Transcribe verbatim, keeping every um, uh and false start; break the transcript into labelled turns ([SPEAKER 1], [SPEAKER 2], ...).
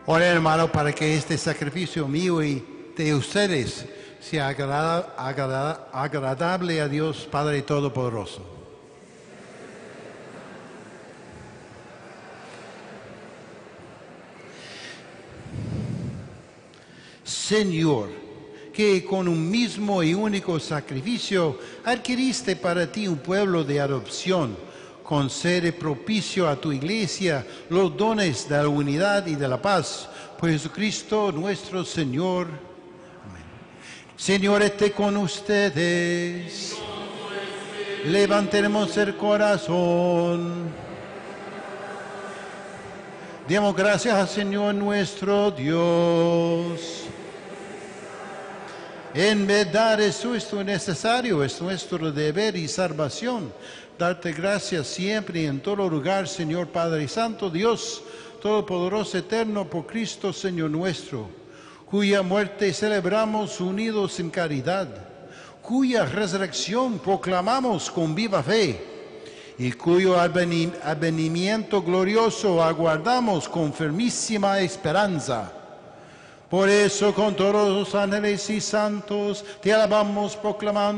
[SPEAKER 1] Ora, hermano, para que este sacrificio mío y de ustedes sea agrada- agrada- agradable a Dios Padre Todopoderoso. Señor, que con un mismo y único sacrificio adquiriste para ti un pueblo de adopción, concede propicio a tu iglesia los dones de la unidad y de la paz, por Jesucristo nuestro Señor. Amén. Señor, esté con ustedes. Levantemos el corazón. Demos gracias al Señor nuestro Dios. En verdad eso es necesario, es nuestro deber y salvación. Darte gracias siempre y en todo lugar, Señor Padre Santo, Dios Todopoderoso, Eterno, por Cristo, Señor nuestro, cuya muerte celebramos unidos en caridad, cuya resurrección proclamamos con viva fe, y cuyo adveni- advenimiento glorioso aguardamos con firmísima esperanza. Por eso, con todos los ángeles y santos, te alabamos proclamando